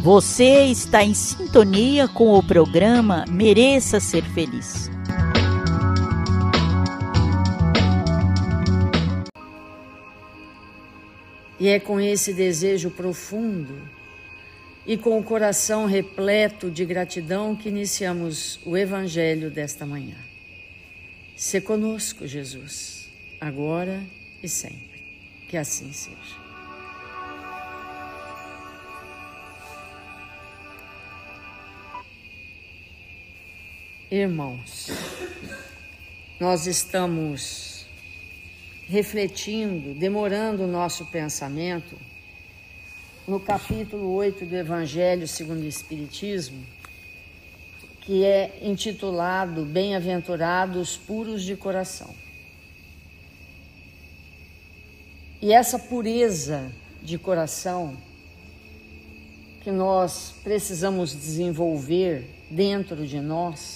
Você está em sintonia com o programa Mereça Ser Feliz. E é com esse desejo profundo e com o coração repleto de gratidão que iniciamos o Evangelho desta manhã. Se conosco, Jesus, agora e sempre. Que assim seja. Irmãos, nós estamos refletindo, demorando o nosso pensamento no capítulo 8 do Evangelho segundo o Espiritismo, que é intitulado Bem-aventurados puros de coração. E essa pureza de coração que nós precisamos desenvolver dentro de nós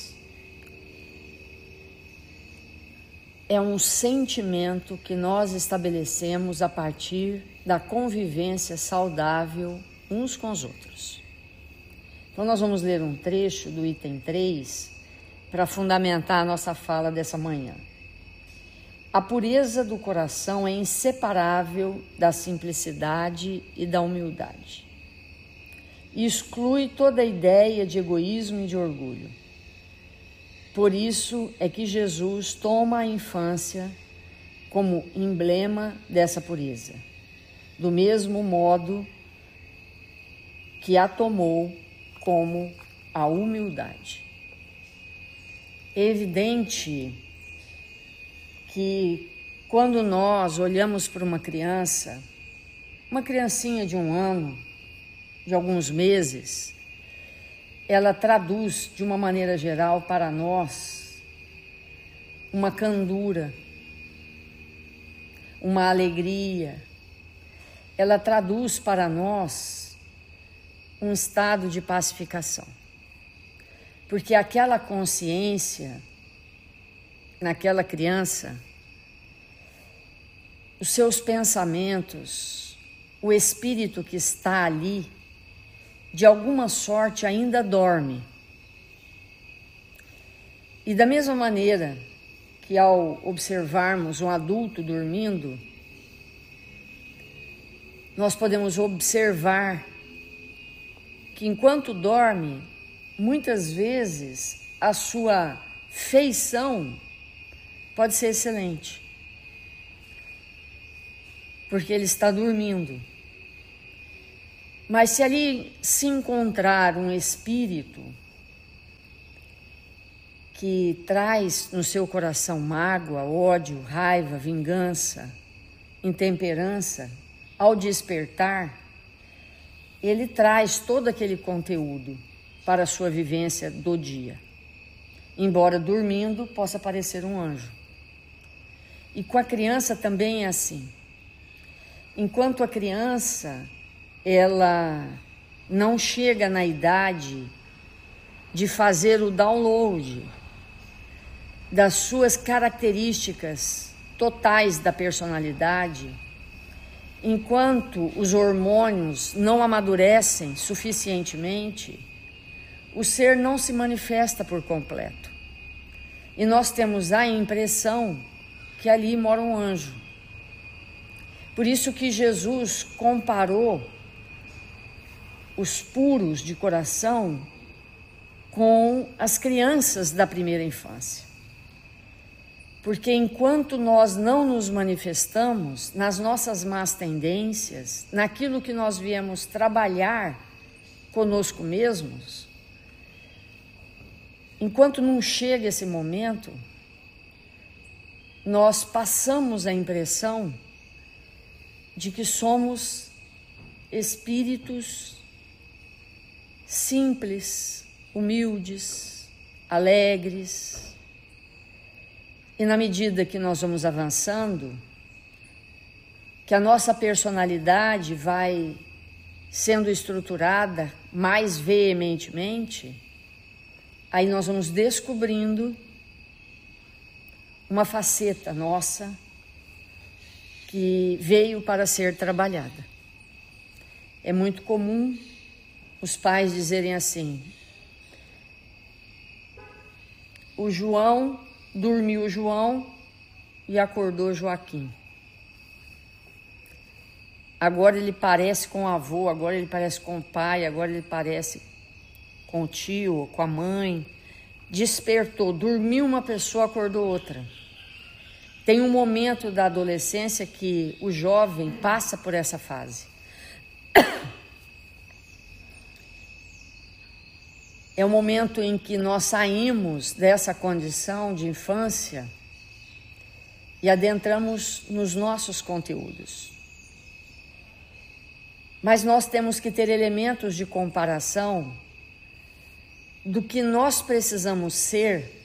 é um sentimento que nós estabelecemos a partir da convivência saudável uns com os outros. Então nós vamos ler um trecho do item 3 para fundamentar a nossa fala dessa manhã. A pureza do coração é inseparável da simplicidade e da humildade. E exclui toda a ideia de egoísmo e de orgulho. Por isso é que Jesus toma a infância como emblema dessa pureza, do mesmo modo que a tomou como a humildade. É evidente que quando nós olhamos para uma criancinha de 1 ano, de alguns meses, ela traduz de uma maneira geral para nós uma candura, uma alegria. Ela traduz para nós um estado de pacificação. Porque aquela consciência naquela criança, os seus pensamentos, o espírito que está ali, de alguma sorte ainda dorme. E da mesma maneira que ao observarmos um adulto dormindo, nós podemos observar que enquanto dorme, muitas vezes a sua feição pode ser excelente, porque ele está dormindo. Mas se ali se encontrar um espírito que traz no seu coração mágoa, ódio, raiva, vingança, intemperança, ao despertar, ele traz todo aquele conteúdo para a sua vivência do dia. Embora dormindo, possa parecer um anjo. E com a criança também é assim. Enquanto a criança ela não chega na idade de fazer o download das suas características totais da personalidade, enquanto os hormônios não amadurecem suficientemente, o ser não se manifesta por completo. E nós temos a impressão que ali mora um anjo. Por isso que Jesus comparou os puros de coração com as crianças da primeira infância. Porque enquanto nós não nos manifestamos nas nossas más tendências, naquilo que nós viemos trabalhar conosco mesmos, enquanto não chega esse momento, nós passamos a impressão de que somos espíritos simples, humildes, alegres. E na medida que nós vamos avançando, que a nossa personalidade vai sendo estruturada mais veementemente, aí nós vamos descobrindo uma faceta nossa que veio para ser trabalhada. É muito comum os pais dizerem assim: o João, dormiu João e acordou Joaquim. Agora ele parece com o avô, agora ele parece com o pai, agora ele parece com o tio, com a mãe. Despertou, dormiu uma pessoa, acordou outra. Tem um momento da adolescência que o jovem passa por essa fase. É o momento em que nós saímos dessa condição de infância e adentramos nos nossos conteúdos. Mas nós temos que ter elementos de comparação do que nós precisamos ser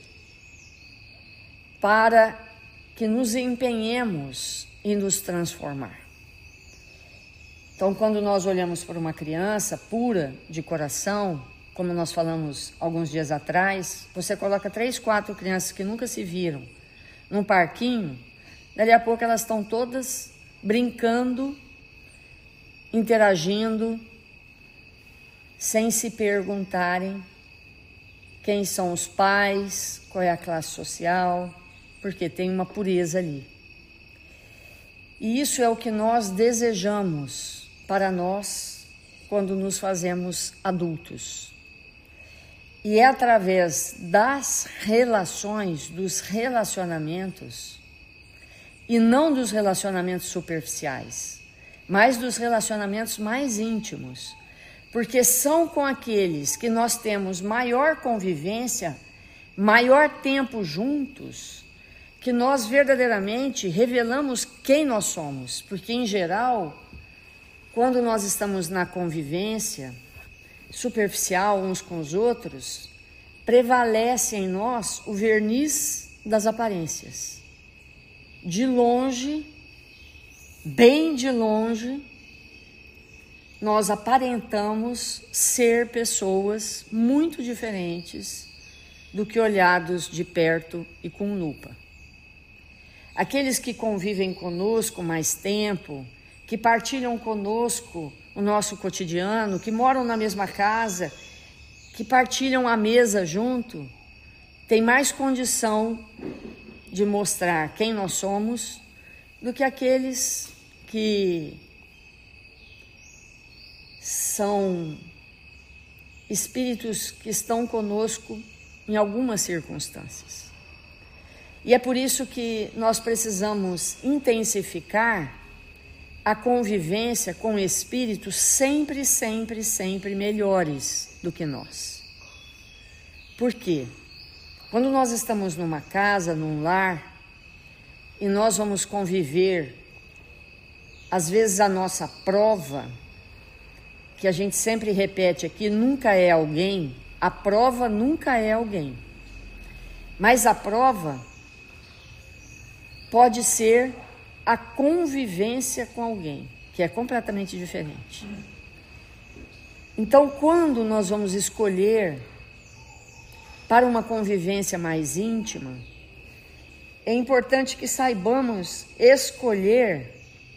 para que nos empenhemos em nos transformar. Então, quando nós olhamos para uma criança pura de coração, como nós falamos alguns dias atrás, você coloca 3, 4 crianças que nunca se viram num parquinho, dali a pouco elas estão todas brincando, interagindo, sem se perguntarem quem são os pais, qual é a classe social, porque tem uma pureza ali. E isso é o que nós desejamos para nós quando nos fazemos adultos. E é através das relações, dos relacionamentos, e não dos relacionamentos superficiais, mas dos relacionamentos mais íntimos, porque são com aqueles que nós temos maior convivência, maior tempo juntos, que nós verdadeiramente revelamos quem nós somos, porque em geral, quando nós estamos na convivência superficial uns com os outros, prevalece em nós o verniz das aparências. De longe, bem de longe, nós aparentamos ser pessoas muito diferentes do que olhados de perto e com lupa. Aqueles que convivem conosco mais tempo, que partilham conosco o nosso cotidiano, que moram na mesma casa, que partilham a mesa junto, têm mais condição de mostrar quem nós somos do que aqueles que são espíritos que estão conosco em algumas circunstâncias. E é por isso que nós precisamos intensificar a convivência com espíritos sempre, sempre, sempre melhores do que nós. Por quê? Quando nós estamos numa casa, num lar, e nós vamos conviver, às vezes a nossa prova, que a gente sempre repete aqui, nunca é alguém, a prova nunca é alguém. Mas a prova pode ser a convivência com alguém, que é completamente diferente. Então, quando nós vamos escolher para uma convivência mais íntima, é importante que saibamos escolher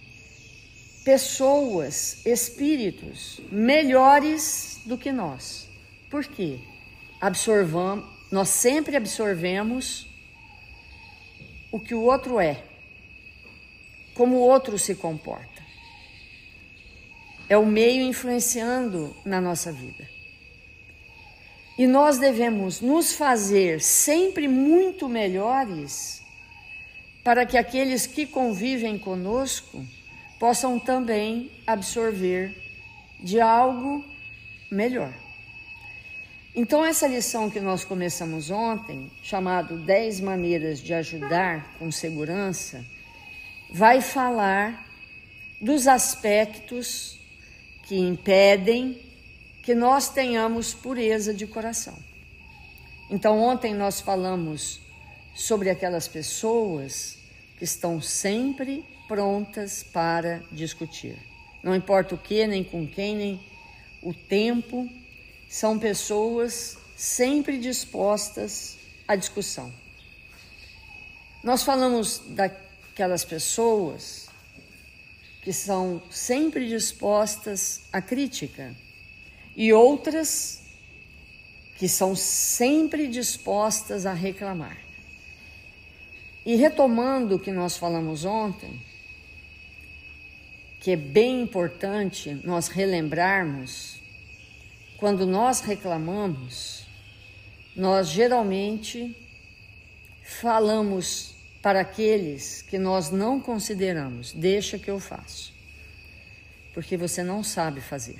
pessoas, espíritos melhores do que nós. Por quê? Nós sempre absorvemos o que o outro é, como o outro se comporta. É o meio influenciando na nossa vida. E nós devemos nos fazer sempre muito melhores para que aqueles que convivem conosco possam também absorver de algo melhor. Então, essa lição que nós começamos ontem, chamado 10 maneiras de ajudar com segurança, vai falar dos aspectos que impedem que nós tenhamos pureza de coração. Então, ontem nós falamos sobre aquelas pessoas que estão sempre prontas para discutir. Não importa o que, nem com quem, nem o tempo, são pessoas sempre dispostas à discussão. Nós falamos daquelas pessoas que são sempre dispostas à crítica, e outras que são sempre dispostas a reclamar. E retomando o que nós falamos ontem, que é bem importante nós relembrarmos, quando nós reclamamos, nós geralmente falamos para aqueles que nós não consideramos: deixa que eu faço, porque você não sabe fazer.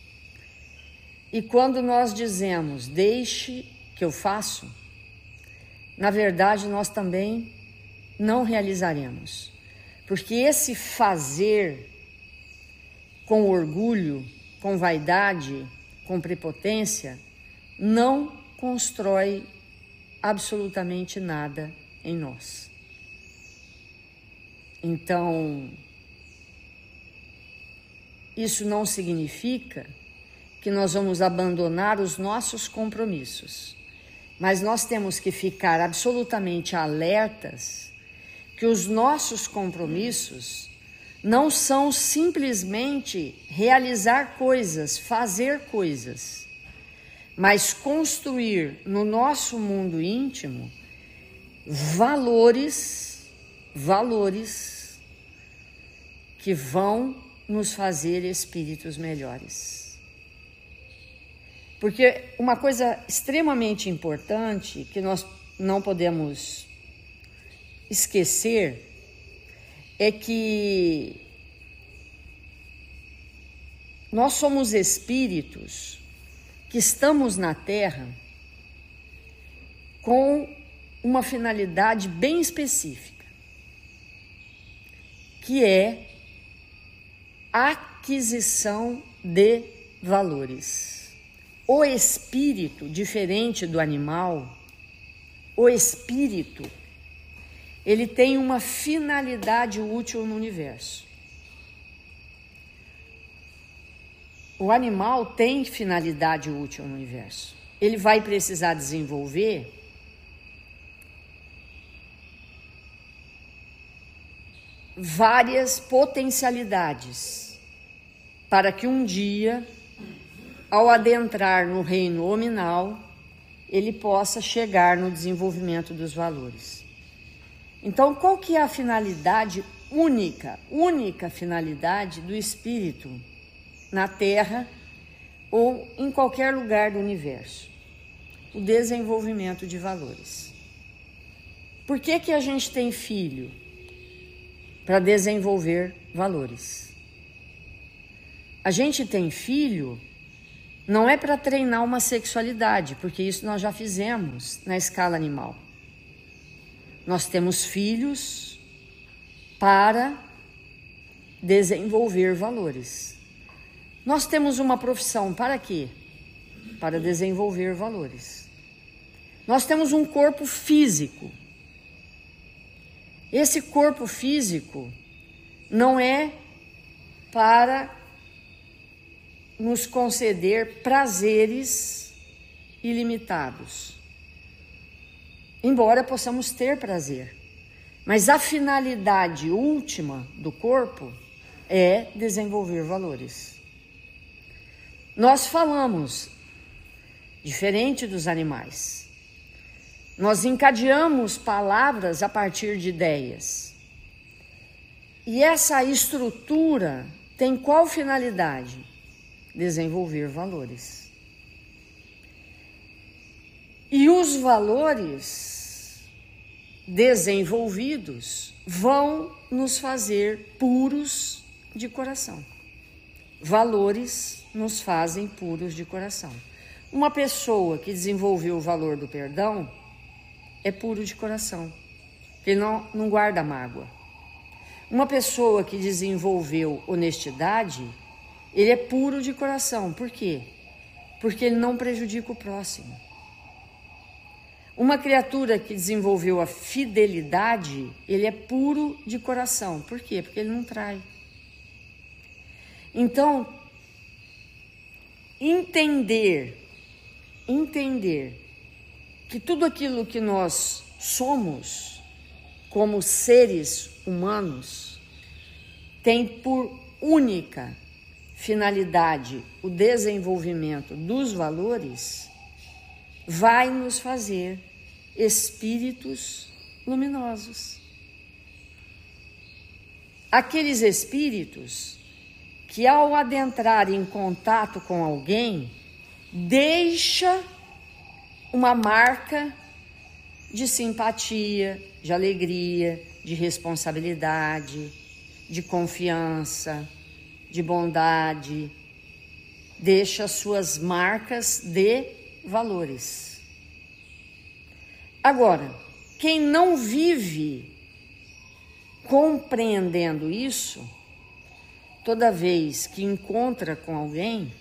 E quando nós dizemos deixe que eu faço, na verdade nós também não realizaremos, porque esse fazer com orgulho, com vaidade, com prepotência, não constrói absolutamente nada em nós. Então, isso não significa que nós vamos abandonar os nossos compromissos, mas nós temos que ficar absolutamente alertas que os nossos compromissos não são simplesmente realizar coisas, fazer coisas, mas construir no nosso mundo íntimo valores que vão nos fazer espíritos melhores. Porque uma coisa extremamente importante que nós não podemos esquecer é que nós somos espíritos que estamos na Terra com uma finalidade bem específica, que é a aquisição de valores. O espírito, diferente do animal, o espírito, ele tem uma finalidade útil no universo. O animal tem finalidade útil no universo. Ele vai precisar desenvolver várias potencialidades para que um dia, ao adentrar no reino hominal, ele possa chegar no desenvolvimento dos valores. Então, qual que é a finalidade única finalidade do espírito na Terra ou em qualquer lugar do universo? O desenvolvimento de valores. Por que a gente tem filho? Para desenvolver valores. A gente tem filho não é para treinar uma sexualidade, porque isso nós já fizemos na escala animal. Nós temos filhos para desenvolver valores. Nós temos uma profissão para quê? Para desenvolver valores. Nós temos um corpo físico. Esse corpo físico não é para nos conceder prazeres ilimitados. Embora possamos ter prazer, mas a finalidade última do corpo é desenvolver valores. Nós falamos, diferente dos animais, nós encadeamos palavras a partir de ideias. E essa estrutura tem qual finalidade? Desenvolver valores. E os valores desenvolvidos vão nos fazer puros de coração. Valores nos fazem puros de coração. Uma pessoa que desenvolveu o valor do perdão é puro de coração. Ele não guarda mágoa. Uma pessoa que desenvolveu honestidade, ele é puro de coração. Por quê? Porque ele não prejudica o próximo. Uma criatura que desenvolveu a fidelidade, ele é puro de coração. Por quê? Porque ele não trai. Então, entender que tudo aquilo que nós somos como seres humanos tem por única finalidade o desenvolvimento dos valores, vai nos fazer espíritos luminosos. Aqueles espíritos que, ao adentrar em contato com alguém, deixa uma marca de simpatia, de alegria, de responsabilidade, de confiança, de bondade, deixa suas marcas de valores. Agora, quem não vive compreendendo isso, toda vez que encontra com alguém,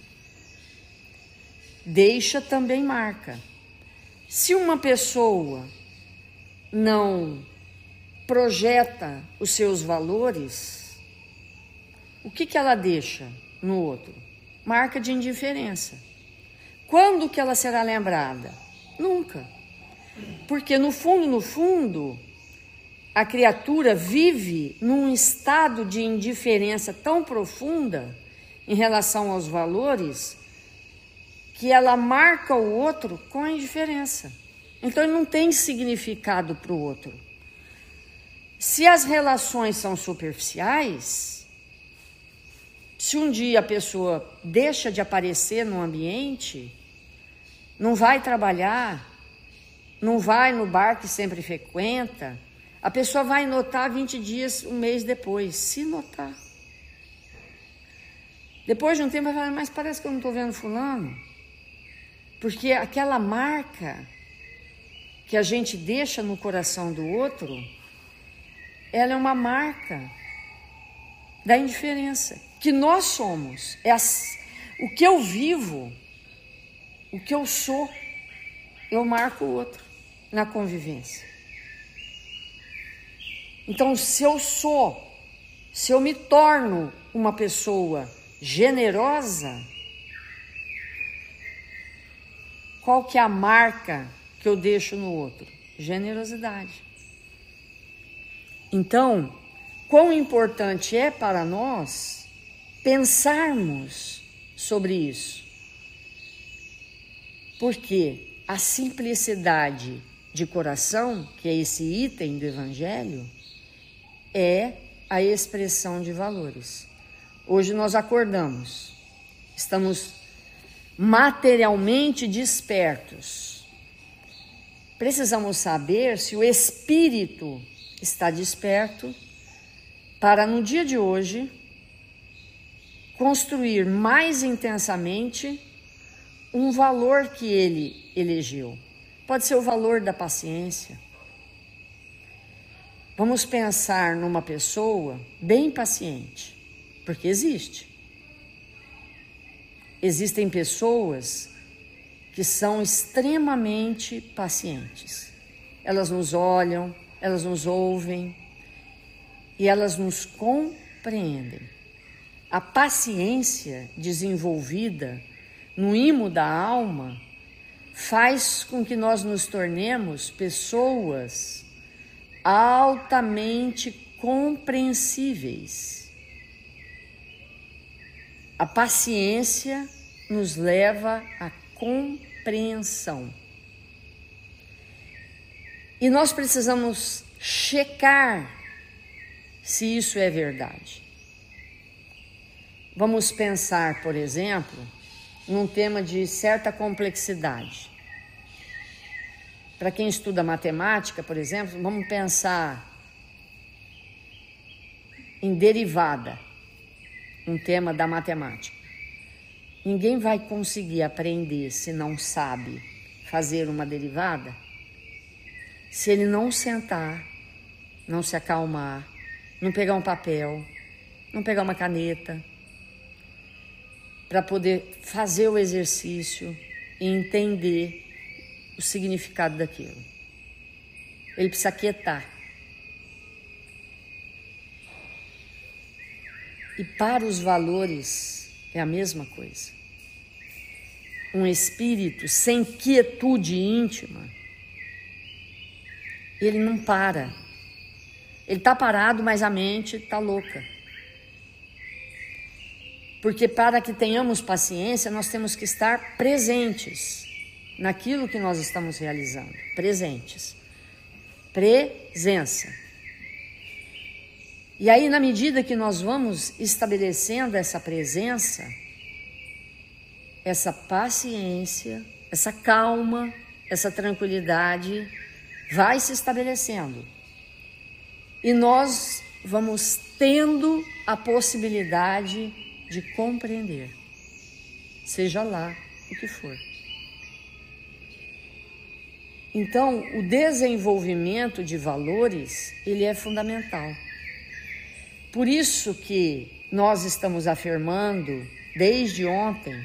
deixa também marca. Se uma pessoa não projeta os seus valores, o que ela deixa no outro? Marca de indiferença. Quando que ela será lembrada? Nunca. Porque no fundo, a criatura vive num estado de indiferença tão profunda em relação aos valores, que ela marca o outro com a indiferença. Então ele não tem significado para o outro. Se as relações são superficiais, se um dia a pessoa deixa de aparecer no ambiente, não vai trabalhar, não vai no bar que sempre frequenta, a pessoa vai notar 20 dias, um mês depois, se notar. Depois de um tempo vai falar, mas parece que eu não estou vendo fulano. Porque aquela marca que a gente deixa no coração do outro, ela é uma marca da indiferença, que nós somos. O que eu vivo, o que eu sou, eu marco o outro na convivência. Então, se eu me torno uma pessoa generosa, qual que é a marca que eu deixo no outro? Generosidade. Então, quão importante é para nós pensarmos sobre isso. Porque a simplicidade de coração, que é esse item do Evangelho, é a expressão de valores. Hoje nós acordamos, estamos materialmente despertos. Precisamos saber se o espírito está desperto para, no dia de hoje, construir mais intensamente um valor que ele elegeu. Pode ser o valor da paciência. Vamos pensar numa pessoa bem paciente, porque existe. Existem pessoas que são extremamente pacientes. Elas nos olham, elas nos ouvem e elas nos compreendem. A paciência desenvolvida no imo da alma faz com que nós nos tornemos pessoas altamente compreensíveis. A paciência nos leva à compreensão. E nós precisamos checar se isso é verdade. Vamos pensar, por exemplo, num tema de certa complexidade. Para quem estuda matemática, por exemplo, vamos pensar em derivada, um tema da matemática. Ninguém vai conseguir aprender se não sabe fazer uma derivada, se ele não sentar, não se acalmar, não pegar um papel, não pegar uma caneta, para poder fazer o exercício e entender o significado daquilo. Ele precisa quietar. E para os valores é a mesma coisa. Um espírito sem quietude íntima, ele não para. Ele está parado, mas a mente está louca. Porque para que tenhamos paciência, nós temos que estar presentes naquilo que nós estamos realizando. Presentes. Presença. E aí, na medida que nós vamos estabelecendo essa presença, essa paciência, essa calma, essa tranquilidade vai se estabelecendo. E nós vamos tendo a possibilidade de compreender, seja lá o que for. Então, o desenvolvimento de valores, ele é fundamental. Por isso que nós estamos afirmando desde ontem,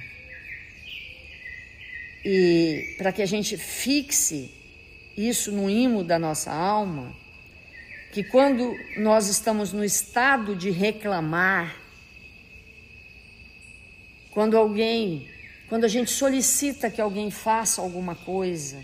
e para que a gente fixe isso no imo da nossa alma, que quando nós estamos no estado de reclamar, quando a gente solicita que alguém faça alguma coisa,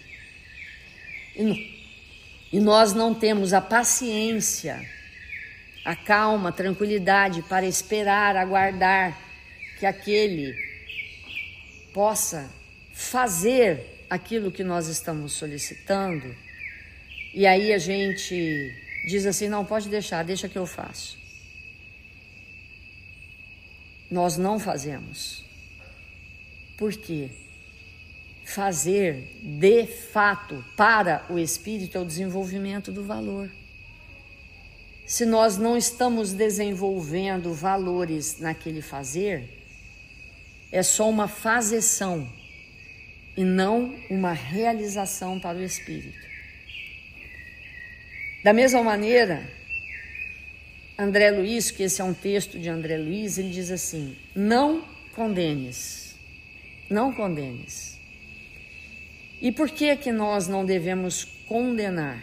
e nós não temos a paciência, a calma, a tranquilidade para esperar, aguardar que aquele possa fazer aquilo que nós estamos solicitando, e aí a gente diz assim, não, pode deixar, deixa que eu faço. Nós não fazemos. Por quê? Fazer, de fato, para o espírito é o desenvolvimento do valor. Se nós não estamos desenvolvendo valores naquele fazer, é só uma fazeção e não uma realização para o espírito. Da mesma maneira, André Luiz, que esse é um texto de André Luiz, ele diz assim, não condenes, não condenes. E por que que nós não devemos condenar?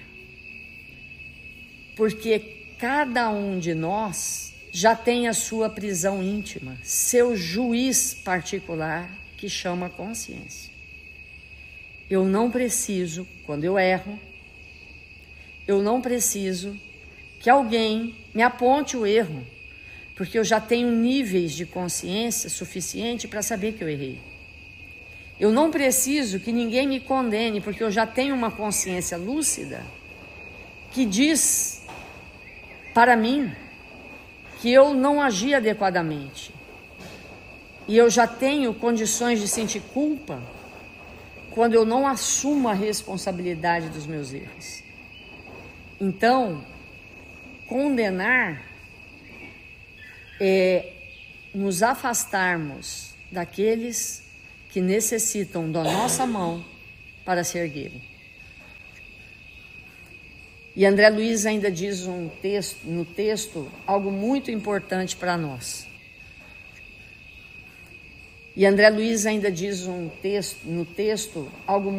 Porque cada um de nós já tem a sua prisão íntima, seu juiz particular que chama consciência. Eu não preciso, quando eu erro, eu não preciso que alguém me aponte o erro, porque eu já tenho níveis de consciência suficiente para saber que eu errei. Eu não preciso que ninguém me condene, porque eu já tenho uma consciência lúcida que diz para mim que eu não agi adequadamente. E eu já tenho condições de sentir culpa quando eu não assumo a responsabilidade dos meus erros. Então, condenar é nos afastarmos daqueles que necessitam da nossa mão para se erguerem. E André Luiz ainda diz no texto algo muito importante para nós. E André Luiz ainda diz no texto algo